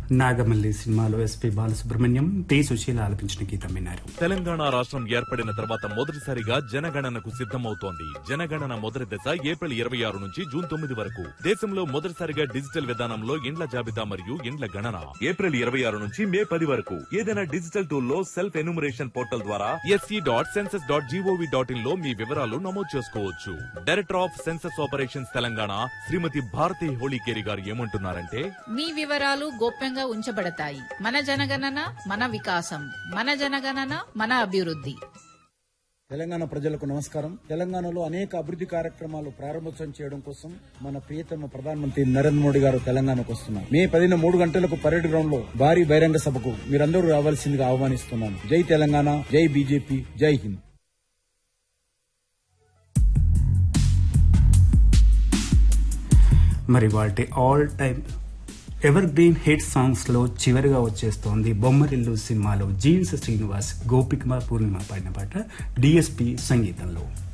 నాగమల్లి సినిమాలో SP Balasubrahmanyam P Susheela ఆలపించిన గీతం విన్నారు. తెలంగాణ రాష్ట్రం ఏర్పడిన తర్వాత మొదటిసారిగా జనగణనకు సిద్దమవుతోంది. జనగణన మొదటి దశ ఏప్రిల్ 26 నుంచి జూన్ 9 వరకు. దేశంలో మొదటిసారిగా డిజిటల్ విధానంలో ఇండ్ల జాబితా మరియు ఇండ్ల గణన ఏప్రిల్ 26 నుంచి మే 10 వరకు. ఏదైనా డిజిటల్ టూల్ లో సెల్ఫ్ ఎన్యూమరేషన్ పోర్టల్ ద్వారా sc.census.gov.in లో మీ వివరాలు నమోదు చేసుకోవచ్చు. Director of census operations Telangana శ్రీమతి భారతి హోళీకేరి గారు ఏమంటున్నారంటే, మీ వివరాలు గోప్యంగా ఉంచబడతాయి. మన జనగణన మన వికాసం, మన జనగణన మన అభివృద్ధి. తెలంగాణ ప్రజలకు నమస్కారం. తెలంగాణలో అనేక అభివృద్ధి కార్యక్రమాలు ప్రారంభోత్సవం చేయడం కోసం మన ప్రియతమ ప్రధానమంత్రి నరేంద్ర మోడీ గారు తెలంగాణకు వస్తున్నారు. మే 10న 3 గంటలకు పరేడ్ గ్రౌండ్ లో భారీ బహిరంగ సభకు మీరందరూ రావాల్సిందిగా ఆహ్వానిస్తున్నాను. జై తెలంగాణ, జై బీజేపీ, జై హింద్. మరి వాటి all time ever green hit songs లో చివరిగా వచ్చేస్తోంది బొమ్మరిల్లు సినిమాలో జీన్స్ శ్రీనివాస్, గోపిక పూర్ణిమ పాడిన పాట డిఎస్పి సంగీతంలో.